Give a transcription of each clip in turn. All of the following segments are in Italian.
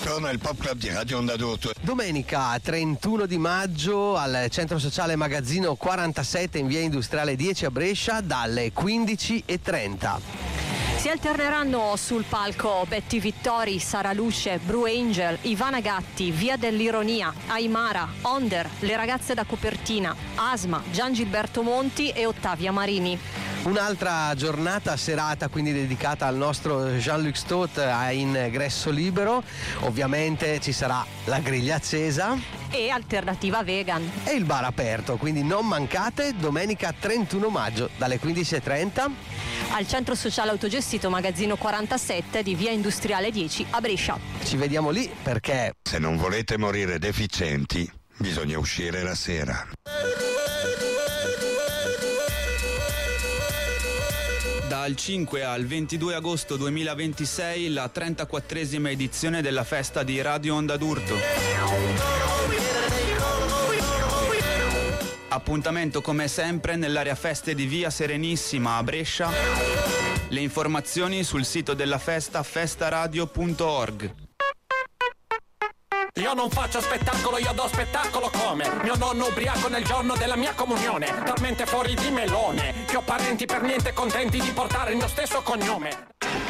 Torna il Pop Club di Radio Onda d'Urto. Domenica 31 di maggio al Centro Sociale Magazzino 47 in via Industriale 10 a Brescia dalle 15:30. Si alterneranno sul palco Betty Vittori, Sara Luce, Bru Angel, Ivana Gatti, Via dell'Ironia, Aimara, Onder, Le ragazze da copertina, Asma, Gian Gilberto Monti e Ottavia Marini. Un'altra giornata serata quindi dedicata al nostro Jean-Luc Stott a ingresso libero. Ovviamente ci sarà la griglia accesa E alternativa vegan. e il bar aperto, quindi non mancate domenica 31 maggio dalle 15:30 Al Centro Sociale Autogestito Magazzino 47 di Via Industriale 10 a Brescia. Ci vediamo lì perché Se non volete morire deficienti, bisogna uscire la sera. Dal 5 al 22 agosto 2026 la 34esima edizione della festa di Radio Onda d'Urto. Appuntamento come sempre nell'area feste di Via Serenissima a Brescia. Le informazioni sul sito della festa festaradio.org. Io non faccio spettacolo, io do spettacolo come mio nonno ubriaco nel giorno della mia comunione, talmente fuori di melone che ho parenti per niente contenti di portare il mio stesso cognome.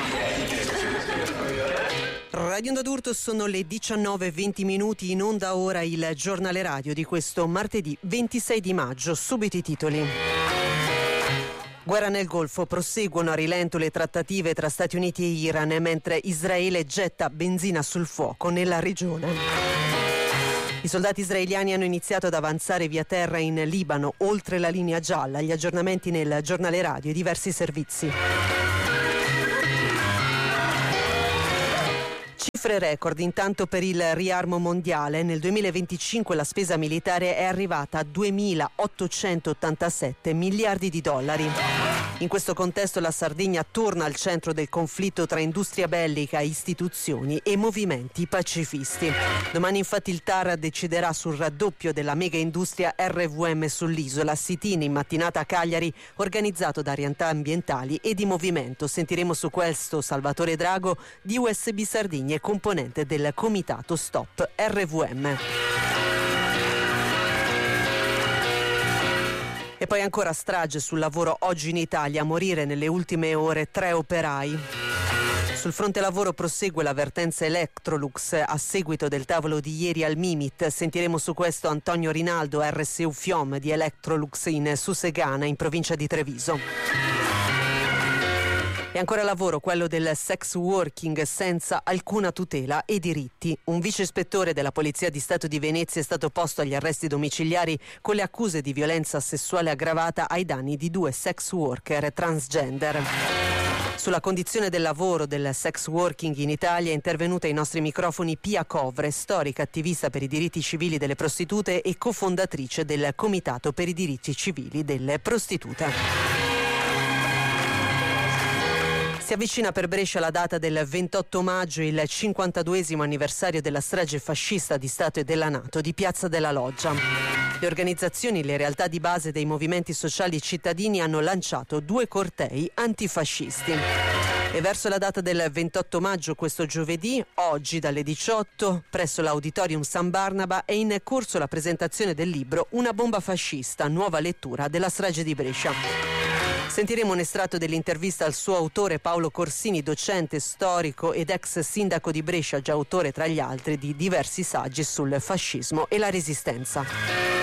Radio Onda d'Urto, sono le 19:20, in onda ora il giornale radio di questo martedì 26 di maggio. Subito i titoli. Guerra nel Golfo, proseguono a rilento le trattative tra Stati Uniti e Iran, mentre Israele getta benzina sul fuoco nella regione. I soldati israeliani hanno iniziato ad avanzare via terra in Libano, oltre la linea gialla. Gli aggiornamenti nel giornale radio e diversi servizi. Cifre record intanto per il riarmo mondiale. Nel 2025 la spesa militare è arrivata a 2.887 miliardi di dollari. In questo contesto la Sardegna torna al centro del conflitto tra industria bellica, istituzioni e movimenti pacifisti. Domani infatti il TAR deciderà sul raddoppio della mega industria RVM sull'isola. Sit-in in mattinata a Cagliari, organizzato da realtà ambientali e di movimento. Sentiremo su questo Salvatore Drago di USB Sardegna, componente del comitato Stop RVM. E poi ancora strage sul lavoro oggi in Italia, a morire nelle ultime ore 3 operai. Sul fronte lavoro prosegue l'avvertenza Electrolux a seguito del tavolo di ieri al Mimit. Sentiremo su questo Antonio Rinaldo, RSU FIOM di Electrolux in Susegana, in provincia di Treviso. E ancora lavoro, quello del sex working senza alcuna tutela e diritti. Un vice ispettore della Polizia di Stato di Venezia è stato posto agli arresti domiciliari con le accuse di violenza sessuale aggravata ai danni di 2 sex worker transgender. Sulla condizione del lavoro del sex working in Italia è intervenuta ai nostri microfoni Pia Covre, storica attivista per i diritti civili delle prostitute e cofondatrice del Comitato per i diritti civili delle prostitute. Si avvicina per Brescia la data del 28 maggio, il 52esimo anniversario della strage fascista di Stato e della NATO di Piazza della Loggia. Le organizzazioni, le realtà di base dei movimenti sociali cittadini hanno lanciato 2 cortei antifascisti. E verso la data del 28 maggio, questo giovedì, oggi dalle 18, presso l'Auditorium San Barnaba, è in corso la presentazione del libro Una bomba fascista, nuova lettura della strage di Brescia. Sentiremo un estratto dell'intervista al suo autore Paolo Corsini, docente, storico ed ex sindaco di Brescia, già autore tra gli altri di diversi saggi sul fascismo e la resistenza.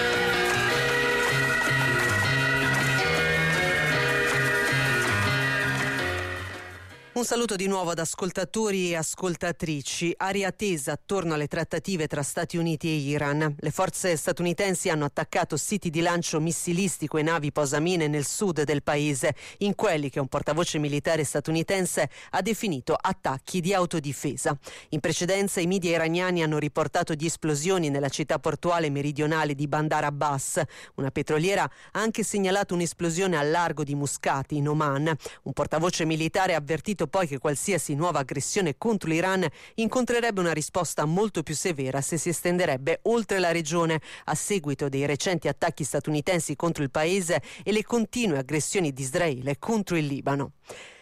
Un saluto di nuovo ad ascoltatori e ascoltatrici. Aria tesa attorno alle trattative tra Stati Uniti e Iran. Le forze statunitensi hanno attaccato siti di lancio missilistico e navi posamine nel sud del paese, in quelli che un portavoce militare statunitense ha definito attacchi di autodifesa. In precedenza i media iraniani hanno riportato di esplosioni nella città portuale meridionale di Bandar Abbas. Una petroliera ha anche segnalato un'esplosione al largo di Muscat, in Oman. Un portavoce militare ha avvertito poi che qualsiasi nuova aggressione contro l'Iran incontrerebbe una risposta molto più severa se si estenderebbe oltre la regione, a seguito dei recenti attacchi statunitensi contro il paese e le continue aggressioni di Israele contro il Libano.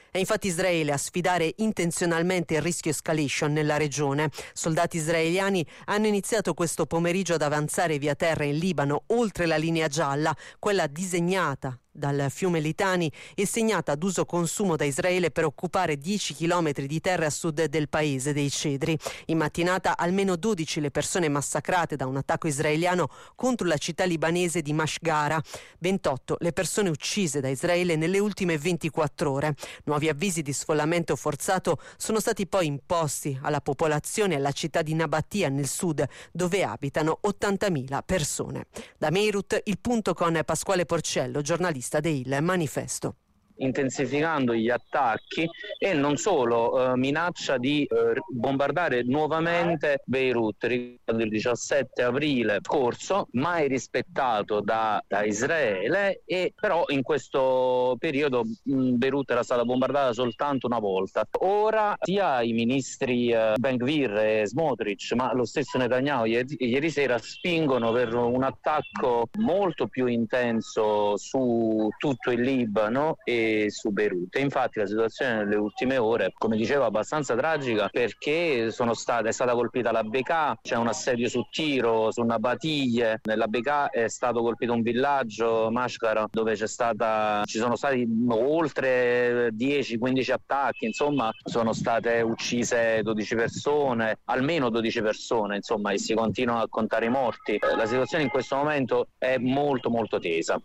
È infatti Israele a sfidare intenzionalmente il rischio escalation nella regione. Soldati israeliani hanno iniziato questo pomeriggio ad avanzare via terra in Libano, oltre la linea gialla, quella disegnata dal fiume Litani e segnata ad uso consumo da Israele per occupare 10 chilometri di terra a sud del paese dei Cedri. In mattinata almeno 12 le persone massacrate da un attacco israeliano contro la città libanese di Mashgara, 28 le persone uccise da Israele nelle ultime 24 ore. Nuovi avvisi di sfollamento forzato sono stati poi imposti alla popolazione e alla città di Nabatia nel sud, dove abitano 80.000 persone. Da Beirut il punto con Pasquale Porcello, giornalista del Manifesto. Intensificando gli attacchi e non solo, minaccia di bombardare nuovamente Beirut. Ricordo il 17 aprile scorso, mai rispettato da Israele, e però in questo periodo Beirut era stata bombardata soltanto una volta. Ora sia i ministri Ben-Gvir e Smotrich, ma lo stesso Netanyahu ieri sera spingono per un attacco molto più intenso su tutto il Libano e su Beirut. E infatti la situazione nelle ultime ore, come dicevo, è abbastanza tragica, perché è stata colpita la Bekaa, c'è un assedio su Tiro, su Nabatie. Nella Bekaa è stato colpito un villaggio, Mashgara, dove ci sono stati oltre 10-15 attacchi, insomma sono state uccise 12 persone, almeno 12 persone, insomma, e si continuano a contare i morti. La situazione in questo momento è molto molto tesa.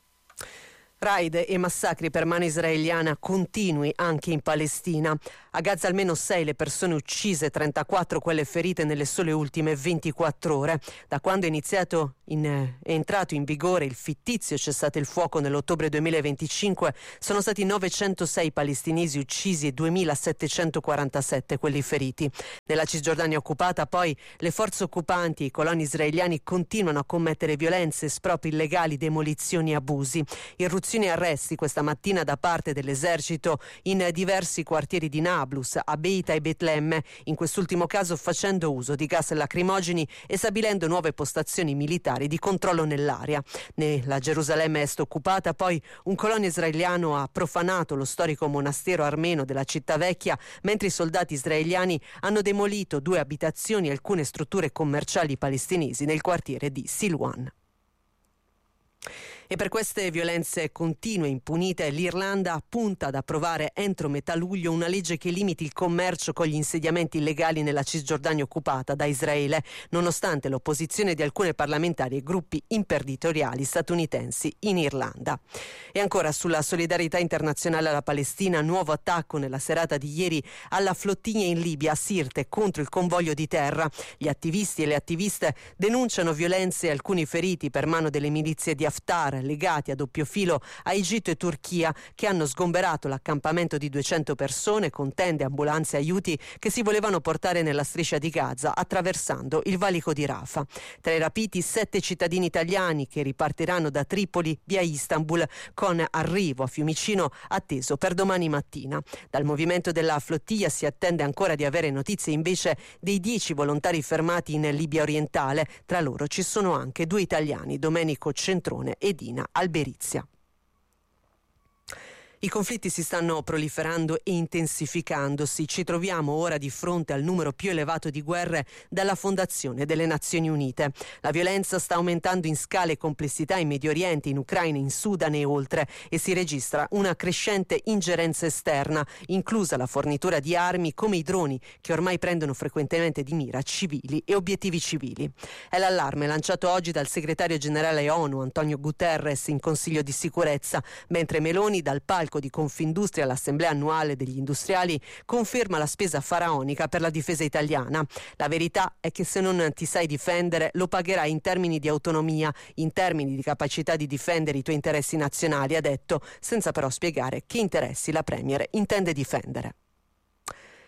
Raid e massacri per mano israeliana continui anche in Palestina. A Gaza almeno 6 le persone uccise, 34 quelle ferite nelle sole ultime 24 ore. Da quando è entrato in vigore il fittizio cessate il fuoco nell'ottobre 2025, sono stati 906 palestinesi uccisi e 2747 quelli feriti. Nella Cisgiordania occupata poi le forze occupanti e i coloni israeliani continuano a commettere violenze, espropri illegali, demolizioni e abusi. Irruzioni e arresti questa mattina da parte dell'esercito in diversi quartieri di Nablus, a Beita e Betlemme, in quest'ultimo caso facendo uso di gas lacrimogeni e stabilendo nuove postazioni militari di controllo nell'area. Nella Gerusalemme est occupata poi un colonnio israeliano ha profanato lo storico monastero armeno della città vecchia, mentre i soldati israeliani hanno demolito 2 abitazioni e alcune strutture commerciali palestinesi nel quartiere di Silwan. E per queste violenze continue e impunite l'Irlanda punta ad approvare entro metà luglio una legge che limiti il commercio con gli insediamenti illegali nella Cisgiordania occupata da Israele, nonostante l'opposizione di alcune parlamentari e gruppi imprenditoriali statunitensi in Irlanda. E ancora sulla solidarietà internazionale alla Palestina, nuovo attacco nella serata di ieri alla flottiglia in Libia a Sirte contro il convoglio di terra. Gli attivisti e le attiviste denunciano violenze e alcuni feriti per mano delle milizie di Haftar, legati a doppio filo a Egitto e Turchia, che hanno sgomberato l'accampamento di 200 persone con tende, ambulanze e aiuti che si volevano portare nella striscia di Gaza attraversando il valico di Rafah. Tra i rapiti 7 cittadini italiani che ripartiranno da Tripoli via Istanbul, con arrivo a Fiumicino atteso per domani mattina. Dal movimento della flottiglia si attende ancora di avere notizie invece dei 10 volontari fermati in Libia orientale. Tra loro ci sono anche 2 italiani, Domenico Centrone e Dina Alberizia. I conflitti si stanno proliferando e intensificandosi. Ci troviamo ora di fronte al numero più elevato di guerre dalla fondazione delle Nazioni Unite. La violenza sta aumentando in scala e complessità in Medio Oriente, in Ucraina, in Sudan e oltre, e si registra una crescente ingerenza esterna, inclusa la fornitura di armi come i droni, che ormai prendono frequentemente di mira civili e obiettivi civili. È l'allarme lanciato oggi dal segretario generale ONU Antonio Guterres in Consiglio di Sicurezza, mentre Meloni dal palco di Confindustria all'Assemblea annuale degli industriali conferma la spesa faraonica per la difesa italiana. La verità è che se non ti sai difendere lo pagherai in termini di autonomia, in termini di capacità di difendere i tuoi interessi nazionali, ha detto, senza però spiegare che interessi la Premier intende difendere.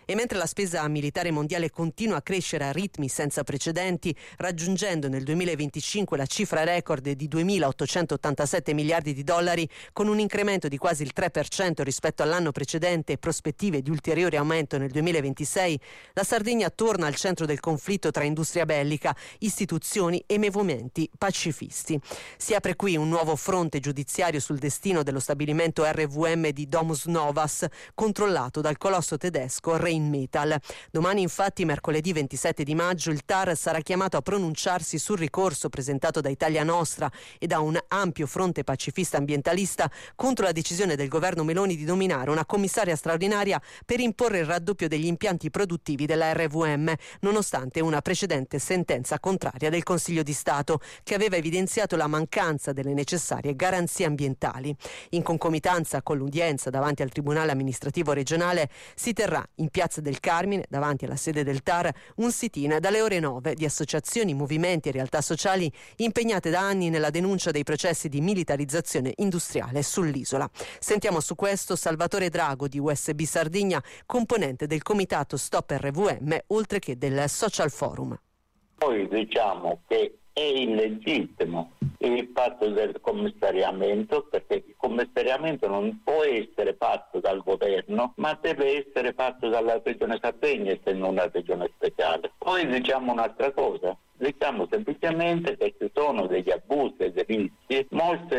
E mentre la spesa militare mondiale continua a crescere a ritmi senza precedenti, raggiungendo nel 2025 la cifra record di 2.887 miliardi di dollari, con un incremento di quasi il 3% rispetto all'anno precedente e prospettive di ulteriore aumento nel 2026, la Sardegna torna al centro del conflitto tra industria bellica, istituzioni e movimenti pacifisti. Si apre qui un nuovo fronte giudiziario sul destino dello stabilimento RVM di Domus Novas, controllato dal colosso tedesco Rheinmetall. Domani, infatti, mercoledì 27 di maggio, il TAR sarà chiamato a pronunciarsi sul ricorso presentato da Italia Nostra e da un ampio fronte pacifista ambientalista contro la decisione del governo Meloni di nominare una commissaria straordinaria per imporre il raddoppio degli impianti produttivi della RVM, nonostante una precedente sentenza contraria del Consiglio di Stato che aveva evidenziato la mancanza delle necessarie garanzie ambientali. In concomitanza con l'udienza davanti al Tribunale amministrativo regionale si terrà in Piazza del Carmine, davanti alla sede del TAR, un sit-in dalle ore 9 di associazioni, movimenti e realtà sociali impegnate da anni nella denuncia dei processi di militarizzazione industriale sull'isola. Sentiamo su questo Salvatore Drago di USB Sardegna, componente del comitato Stop RVM, oltre che del Social Forum. Noi diciamo che è illegittimo il fatto del commissariamento, perché il commissariamento non può essere fatto dal governo, ma deve essere fatto dalla regione Sardegna, essendo una regione speciale. Poi diciamo un'altra cosa. Diciamo semplicemente che ci sono degli abusi e delitti molto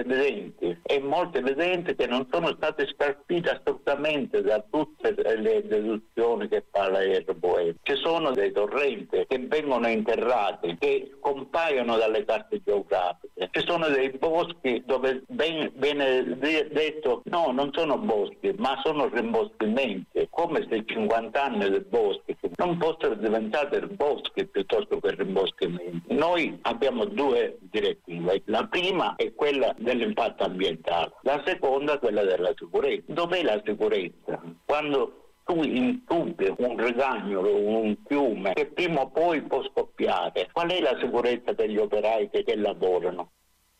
evidenti che non sono state scarpite assolutamente da tutte le deduzioni che fa la RVM. Ci sono dei torrenti che vengono interrati, che compaiono dalle carte geografiche. Ci sono dei boschi dove viene detto no, non sono boschi, ma sono rimboschimenti, come se 50 anni dei boschi non fossero diventati boschi piuttosto che rimboschimenti. Noi abbiamo due direttive, la prima è quella dell'impatto ambientale, la seconda è quella della sicurezza. Dov'è la sicurezza? Quando tu intubi un rigagnolo, un fiume che prima o poi può scoppiare, qual è la sicurezza degli operai che lavorano?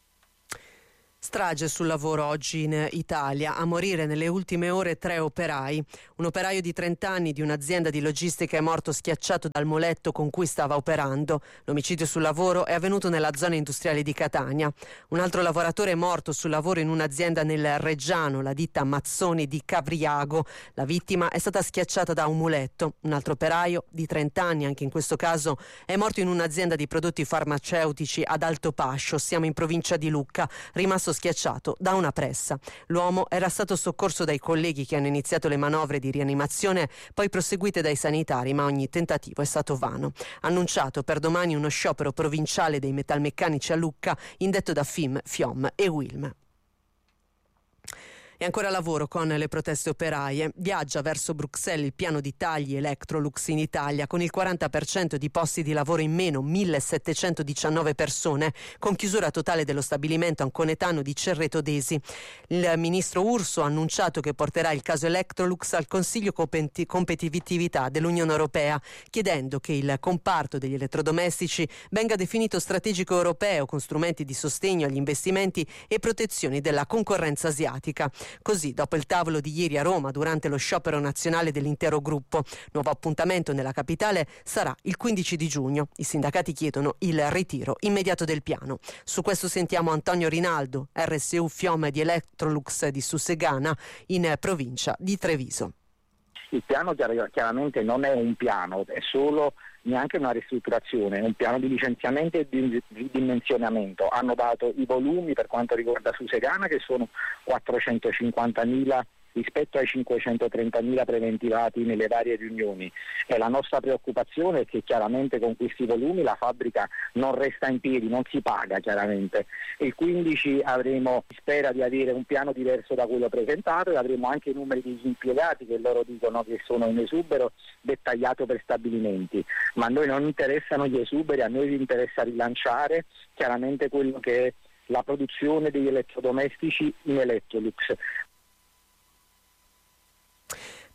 Strage sul lavoro oggi in Italia, a morire nelle ultime ore 3 operai. Un operaio di 30 anni di un'azienda di logistica è morto schiacciato dal muletto con cui stava operando. L'omicidio sul lavoro è avvenuto nella zona industriale di Catania. Un altro lavoratore è morto sul lavoro in un'azienda nel Reggiano, la ditta Mazzoni di Cavriago. La vittima è stata schiacciata da un muletto. Un altro operaio di 30 anni, anche in questo caso, è morto in un'azienda di prodotti farmaceutici ad Altopascio, siamo in provincia di Lucca, rimasto schiacciato da una pressa. L'uomo era stato soccorso dai colleghi che hanno iniziato le manovre di rianimazione, poi proseguite dai sanitari, ma ogni tentativo è stato vano. Annunciato per domani uno sciopero provinciale dei metalmeccanici a Lucca, indetto da FIM, FIOM e UILM. E ancora lavoro con le proteste operaie. Viaggia verso Bruxelles il piano di tagli Electrolux in Italia, con il 40% di posti di lavoro in meno, 1.719 persone, con chiusura totale dello stabilimento anconetano di Cerreto d'Esi. Il ministro Urso ha annunciato che porterà il caso Electrolux al Consiglio Competitività dell'Unione Europea, chiedendo che il comparto degli elettrodomestici venga definito strategico europeo, con strumenti di sostegno agli investimenti e protezioni della concorrenza asiatica. Così, dopo il tavolo di ieri a Roma durante lo sciopero nazionale dell'intero gruppo, nuovo appuntamento nella capitale sarà il 15 di giugno. I sindacati chiedono il ritiro immediato del piano. Su questo sentiamo Antonio Rinaldo, RSU FIOM di Electrolux di Sussegana, in provincia di Treviso. Il piano chiaramente non è un piano, è solo neanche una ristrutturazione, è un piano di licenziamento e di dimensionamento. Hanno dato i volumi per quanto riguarda Susegana, che sono 450.000 rispetto ai 530.000 preventivati nelle varie riunioni, e la nostra preoccupazione è che chiaramente con questi volumi la fabbrica non resta in piedi, non si paga chiaramente. Il 15 spera di avere un piano diverso da quello presentato, e avremo anche i numeri degli impiegati che loro dicono che sono in esubero dettagliato per stabilimenti, ma a noi non interessano gli esuberi, a noi interessa rilanciare chiaramente quello che è la produzione degli elettrodomestici in Electrolux.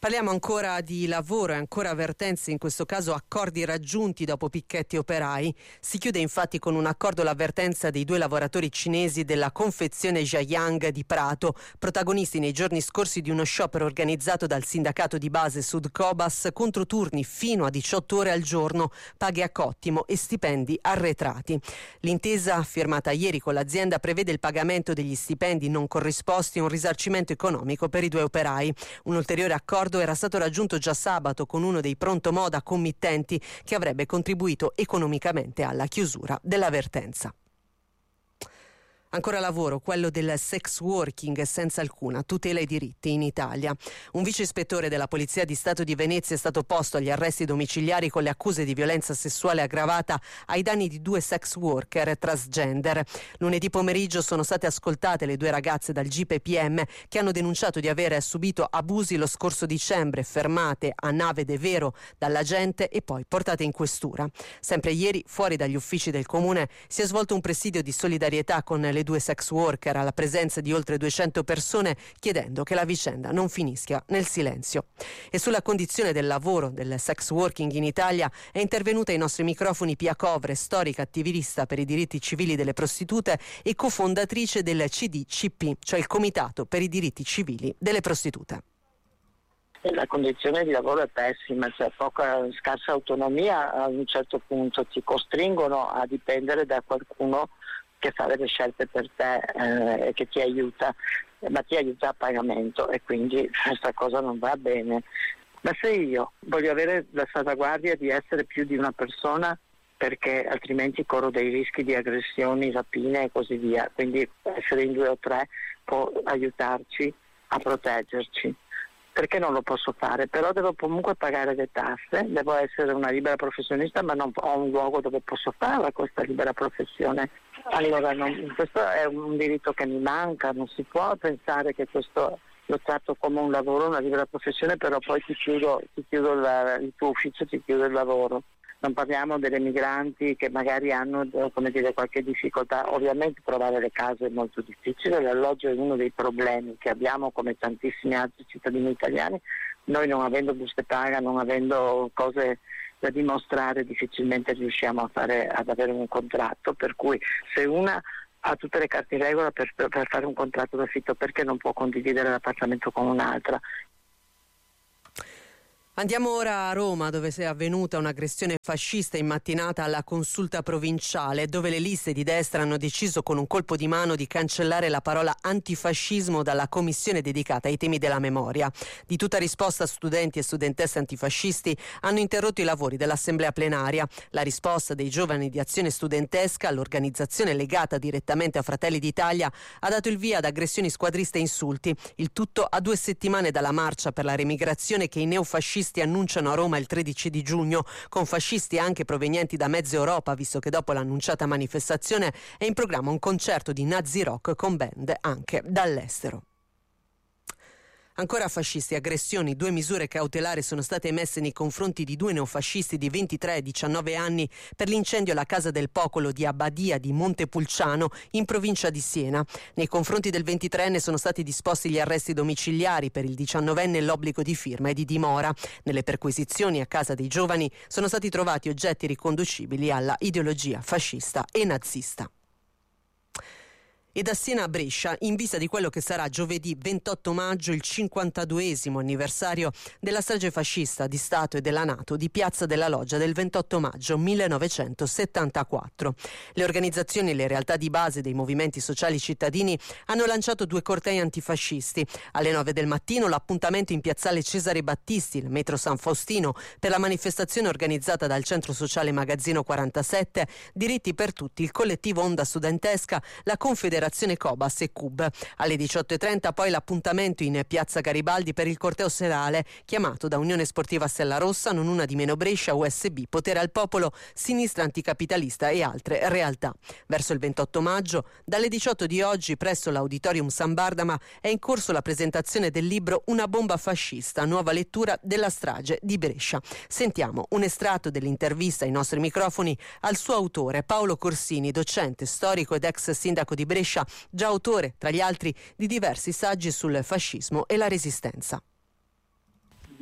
Parliamo ancora di lavoro e ancora avvertenze, in questo caso accordi raggiunti dopo picchetti operai. Si chiude infatti con un accordo l'avvertenza dei 2 lavoratori cinesi della confezione Jiayang di Prato, protagonisti nei giorni scorsi di uno sciopero organizzato dal sindacato di base Sudcobas contro turni fino a 18 ore al giorno, paghe a cottimo e stipendi arretrati. L'intesa firmata ieri con l'azienda prevede il pagamento degli stipendi non corrisposti e un risarcimento economico per i 2 operai. Un ulteriore accordo era stato raggiunto già sabato con uno dei prontomoda committenti che avrebbe contribuito economicamente alla chiusura dell'avvertenza. Ancora lavoro, quello del sex working senza alcuna tutela ai diritti in Italia. Un vice ispettore della Polizia di Stato di Venezia è stato posto agli arresti domiciliari con le accuse di violenza sessuale aggravata ai danni di 2 sex worker transgender. Lunedì pomeriggio sono state ascoltate le 2 ragazze dal GPPM che hanno denunciato di aver subito abusi lo scorso dicembre, fermate a Nave de Vero dall'agente e poi portate in questura. Sempre ieri, fuori dagli uffici del comune, si è svolto un presidio di solidarietà con le 2 sex worker alla presenza di oltre 200 persone, chiedendo che la vicenda non finisca nel silenzio. E sulla condizione del lavoro del sex working in Italia è intervenuta ai nostri microfoni Pia Covre, storica attivista per i diritti civili delle prostitute e cofondatrice del CDCP, cioè il Comitato per i diritti civili delle prostitute. La condizione di lavoro è pessima, c'è scarsa autonomia, a un certo punto ti costringono a dipendere da qualcuno che fa delle scelte per te e che ti aiuta, ma ti aiuta a pagamento e quindi questa cosa non va bene. Ma se io voglio avere la salvaguardia di essere più di una persona, perché altrimenti corro dei rischi di aggressioni, rapine e così via, quindi essere in 2 o 3 può aiutarci a proteggerci. Perché non lo posso fare? Però devo comunque pagare le tasse, devo essere una libera professionista, ma non ho un luogo dove posso farla questa libera professione. Allora questo è un diritto che mi manca, non si può pensare che questo lo tratto come un lavoro, una libera professione, però poi ti chiudo il tuo ufficio, ti chiudo il lavoro. Non parliamo delle migranti che magari hanno qualche difficoltà. Ovviamente trovare le case è molto difficile, l'alloggio è uno dei problemi che abbiamo come tantissimi altri cittadini italiani. Noi non avendo buste paga, non avendo cose da dimostrare, difficilmente riusciamo ad avere un contratto, per cui se una ha tutte le carte in regola per fare un contratto d'affitto, perché non può condividere l'appartamento con un'altra? Andiamo ora a Roma, dove si è avvenuta un'aggressione fascista in mattinata alla consulta provinciale, dove le liste di destra hanno deciso con un colpo di mano di cancellare la parola antifascismo dalla commissione dedicata ai temi della memoria. Di tutta risposta, studenti e studentesse antifascisti hanno interrotto i lavori dell'assemblea plenaria. La risposta dei giovani di Azione Studentesca, l'organizzazione legata direttamente a Fratelli d'Italia, ha dato il via ad aggressioni squadriste e insulti. Il tutto a 2 settimane dalla marcia per la remigrazione che i neofascisti annunciano a Roma il 13 di giugno, con fascisti anche provenienti da mezza Europa, visto che dopo l'annunciata manifestazione è in programma un concerto di Nazi Rock con band anche dall'estero. Ancora fascisti, aggressioni, 2 misure cautelari sono state emesse nei confronti di 2 neofascisti di 23 e 19 anni per l'incendio alla Casa del Popolo di Abbadia di Montepulciano in provincia di Siena. Nei confronti del 23enne sono stati disposti gli arresti domiciliari, per il 19enne l'obbligo di firma e di dimora. Nelle perquisizioni a casa dei giovani sono stati trovati oggetti riconducibili alla ideologia fascista e nazista. E da Siena a Brescia, in vista di quello che sarà giovedì 28 maggio il 52esimo anniversario della strage fascista di Stato e della NATO di Piazza della Loggia del 28 maggio 1974. Le organizzazioni e le realtà di base dei movimenti sociali cittadini hanno lanciato 2 cortei antifascisti. Alle 9 del mattino l'appuntamento in piazzale Cesare Battisti, il metro San Faustino, per la manifestazione organizzata dal Centro Sociale Magazzino 47, Diritti per Tutti, il collettivo Onda Studentesca, la Confederazione Cobas e CUB. Alle 18.30 poi l'appuntamento in piazza Garibaldi per il corteo serale chiamato da Unione Sportiva Stella Rossa, Non Una di Meno Brescia, USB, Potere al Popolo, Sinistra Anticapitalista e altre realtà. Verso il 28 maggio, dalle 18 di oggi, presso l'Auditorium San Bardama, è in corso la presentazione del libro Una bomba fascista, nuova lettura della strage di Brescia. Sentiamo un estratto dell'intervista ai nostri microfoni al suo autore, Paolo Corsini, docente, storico ed ex sindaco di Brescia, già autore, tra gli altri, di diversi saggi sul fascismo e la resistenza.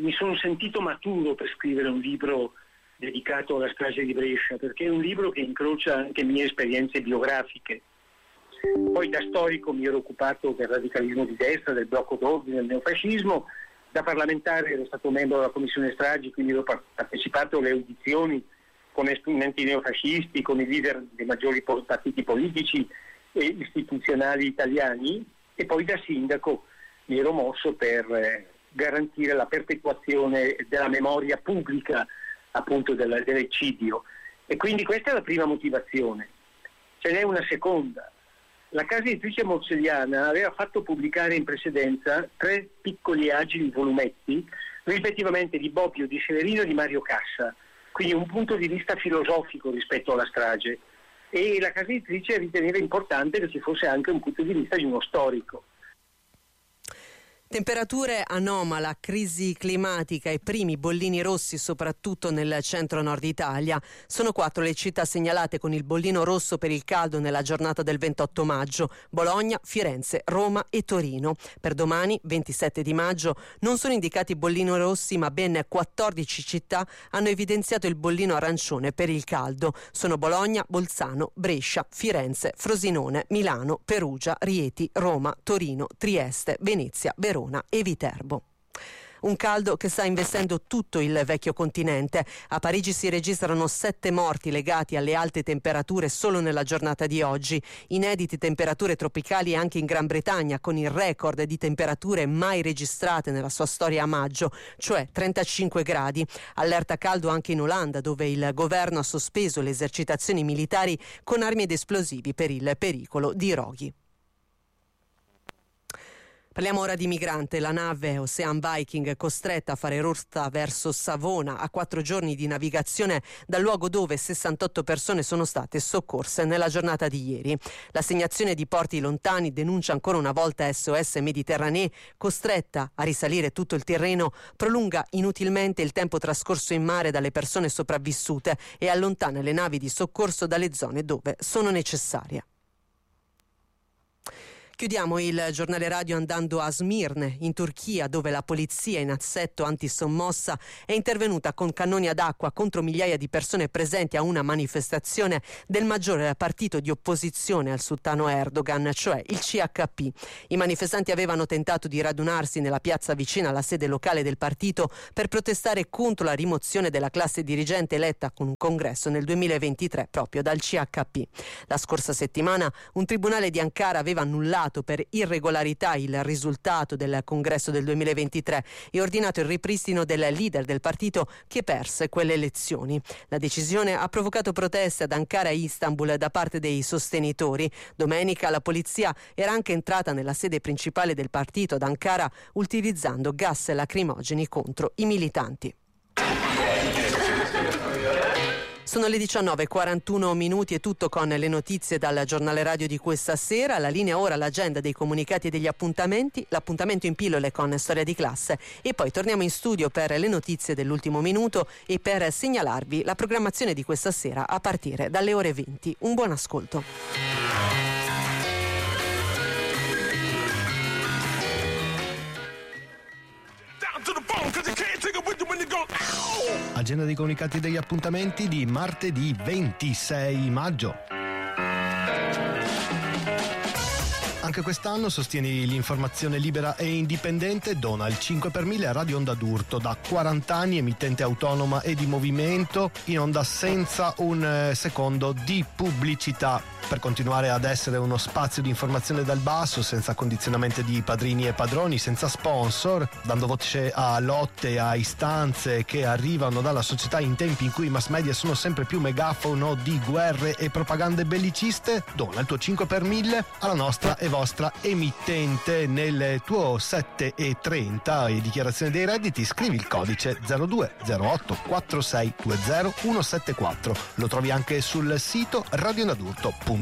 mi sono sentito maturo per scrivere un libro dedicato alla strage di Brescia, perché è un libro che incrocia anche mie esperienze biografiche. Poi da storico mi ero occupato del radicalismo di destra, del blocco d'ordine, del neofascismo. Da parlamentare ero stato membro della commissione stragi, quindi ho partecipato alle audizioni con esponenti neofascisti, con i leader dei maggiori partiti politici e istituzionali italiani, e poi da sindaco mi ero mosso per garantire la perpetuazione della memoria pubblica appunto dell'eccidio. E quindi questa è la prima motivazione. Ce n'è una seconda. La casa editrice Morselliana aveva fatto pubblicare in precedenza 3 piccoli e agili volumetti, rispettivamente di Bobbio, di Severino e di Mario Cassa, quindi un punto di vista filosofico rispetto alla strage, e la casa editrice riteneva importante che ci fosse anche un punto di vista di uno storico. Temperature anomala, crisi climatica e primi bollini rossi soprattutto nel centro-nord Italia. Sono 4 le città segnalate con il bollino rosso per il caldo nella giornata del 28 maggio: Bologna, Firenze, Roma e Torino. Per domani, 27 di maggio, non sono indicati bollini rossi, ma ben 14 città hanno evidenziato il bollino arancione per il caldo. Sono Bologna, Bolzano, Brescia, Firenze, Frosinone, Milano, Perugia, Rieti, Roma, Torino, Trieste, Venezia, Verona e Viterbo. Un caldo che sta investendo tutto il vecchio continente. A Parigi si registrano 7 morti legati alle alte temperature solo nella giornata di oggi. Inedite temperature tropicali anche in Gran Bretagna, con il record di temperature mai registrate nella sua storia a maggio, cioè 35 gradi. Allerta caldo anche in Olanda, dove il governo ha sospeso le esercitazioni militari con armi ed esplosivi per il pericolo di roghi. Parliamo ora di migrante. La nave Ocean Viking, costretta a fare rotta verso Savona a 4 giorni di navigazione dal luogo dove 68 persone sono state soccorse nella giornata di ieri. L'assegnazione di porti lontani denuncia ancora una volta SOS Méditerranée, costretta a risalire tutto il Tirreno, prolunga inutilmente il tempo trascorso in mare dalle persone sopravvissute e allontana le navi di soccorso dalle zone dove sono necessarie. Chiudiamo il giornale radio andando a Smirne, in Turchia, dove la polizia in assetto antisommossa è intervenuta con cannoni ad acqua contro migliaia di persone presenti a una manifestazione del maggiore partito di opposizione al sultano Erdogan, cioè il CHP. I manifestanti avevano tentato di radunarsi nella piazza vicina alla sede locale del partito per protestare contro la rimozione della classe dirigente eletta con un congresso nel 2023 proprio dal CHP. La scorsa settimana un tribunale di Ankara aveva annullato per irregolarità il risultato del congresso del 2023 e ordinato il ripristino del leader del partito che perse quelle elezioni. La decisione ha provocato proteste ad Ankara e Istanbul da parte dei sostenitori. Domenica la polizia era anche entrata nella sede principale del partito ad Ankara utilizzando gas lacrimogeni contro i militanti. Sono le 19:41 e tutto con le notizie dal giornale radio di questa sera. La linea ora l'agenda dei comunicati e degli appuntamenti, l'appuntamento in pillole con storia di classe e poi torniamo in studio per le notizie dell'ultimo minuto e per segnalarvi la programmazione di questa sera a partire dalle ore 20. Un buon ascolto. Agenda dei comunicati e degli appuntamenti di martedì 26 maggio. Anche quest'anno sostieni l'informazione libera e indipendente, dona il 5 per 1000 a Radio Onda d'Urto, da 40 anni emittente autonoma e di movimento, in onda senza un secondo di pubblicità, per continuare ad essere uno spazio di informazione dal basso, senza condizionamenti di padrini e padroni, senza sponsor, dando voce a lotte, a istanze che arrivano dalla società in tempi in cui i mass media sono sempre più megafono di guerre e propagande belliciste. Dona il tuo 5 per 1000 alla nostra e vostra emittente. Nel tuo 7,30 e dichiarazione dei redditi scrivi il codice 02 08 46 20 174. Lo trovi anche sul sito radionadurto.org.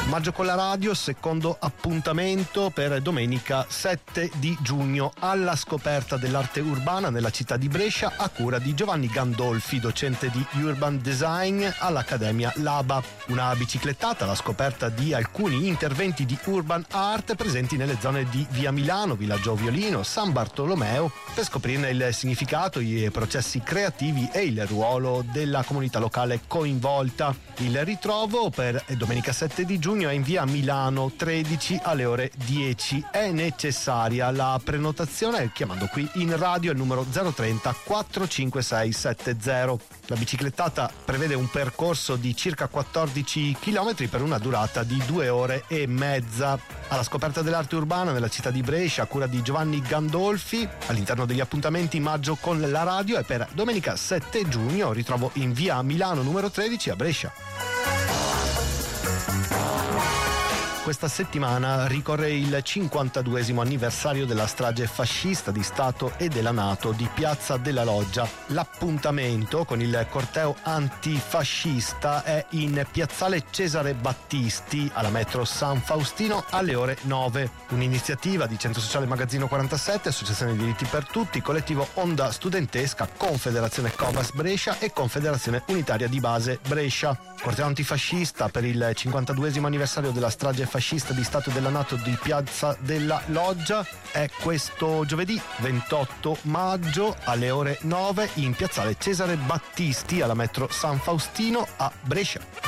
Maggio con la radio, secondo appuntamento per domenica 7 di giugno alla scoperta dell'arte urbana nella città di Brescia a cura di Giovanni Gandolfi, docente di Urban Design all'Accademia Laba. Una biciclettata alla scoperta di alcuni interventi di urban art presenti nelle zone di Via Milano, Villaggio Violino, San Bartolomeo, per scoprirne il significato, i processi creativi e il ruolo della comunità locale coinvolta. Il ritrovo per domenica 7 di giugno è in Via Milano 13 alle ore 10. È necessaria la prenotazione chiamando qui in radio il numero 030 456 70. La biciclettata prevede un percorso di circa 14 km per una durata di 2 ore e mezza. Alla scoperta dell'arte urbana nella città di Brescia a cura di Giovanni Gandolfi, all'interno degli appuntamenti Maggio con la radio, è per domenica 7 giugno, ritrovo in Via Milano numero 13 a Brescia. Questa settimana ricorre il 52esimo anniversario della strage fascista di Stato e della NATO di Piazza della Loggia. L'appuntamento con il corteo antifascista è in Piazzale Cesare Battisti alla metro San Faustino alle ore 9. Un'iniziativa di Centro Sociale Magazzino 47, Associazione Diritti per Tutti, Collettivo Onda Studentesca, Confederazione Covas Brescia e Confederazione Unitaria di Base Brescia. Corteo antifascista per il 52esimo anniversario della strage fascista di Stato e della NATO di Piazza della Loggia è questo giovedì 28 maggio alle ore 9 in Piazzale Cesare Battisti alla metro San Faustino a Brescia.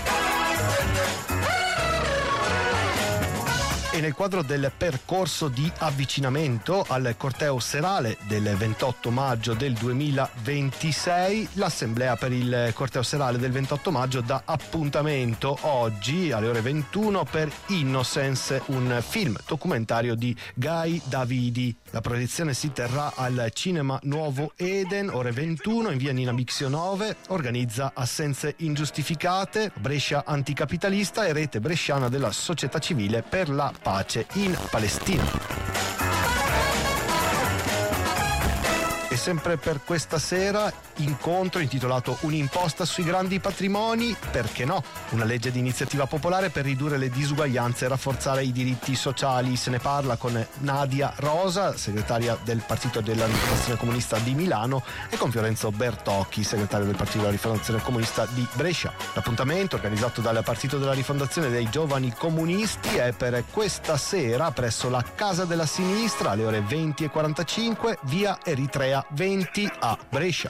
E nel quadro del percorso di avvicinamento al corteo serale del 28 maggio del 2026, l'Assemblea per il corteo serale del 28 maggio dà appuntamento oggi alle ore 21 per Innocence, un film documentario di Guy Davidi. La proiezione si terrà al Cinema Nuovo Eden, ore 21, in via Nina Bixio 9, organizza Assenze Ingiustificate, Brescia Anticapitalista e Rete Bresciana della Società Civile per la Pace in Palestina. E sempre per questa sera, incontro intitolato Un'imposta sui grandi patrimoni, perché no? Una legge di iniziativa popolare per ridurre le disuguaglianze e rafforzare i diritti sociali. Se ne parla con Nadia Rosa, segretaria del Partito della Rifondazione Comunista di Milano, e con Fiorenzo Bertocchi, segretario del Partito della Rifondazione Comunista di Brescia. L'appuntamento, organizzato dal Partito della Rifondazione dei Giovani Comunisti, è per questa sera presso la Casa della Sinistra alle ore 20:45, via Eritrea 20 a Brescia.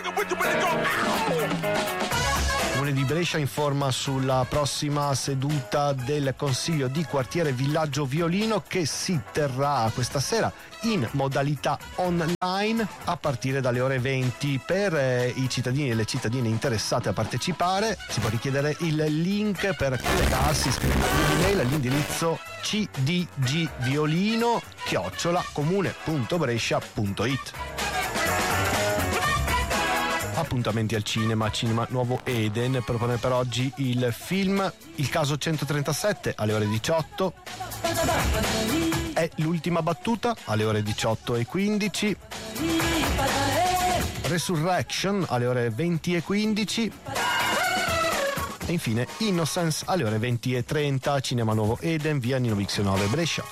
Comune di Brescia informa sulla prossima seduta del Consiglio di Quartiere Villaggio Violino, che si terrà questa sera in modalità online a partire dalle ore 20. Per i cittadini e le cittadine interessate a partecipare si può richiedere il link per collegarsi, scrivere un'email all'indirizzo cdgviolino@comune.brescia.it. Appuntamenti al cinema Nuovo Eden propone per oggi il film Il caso 137 alle ore 18, È l'ultima battuta alle ore 18:15, Resurrection alle ore 20:15 e infine Innocence alle ore 20:30, Cinema Nuovo Eden, via Nino Bixio 9 Brescia.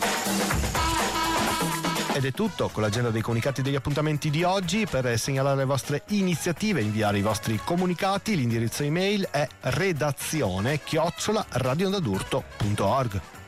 Ed è tutto con l'agenda dei comunicati degli appuntamenti di oggi. Per segnalare le vostre iniziative e inviare i vostri comunicati, l'indirizzo email è redazione@radioondadurto.org.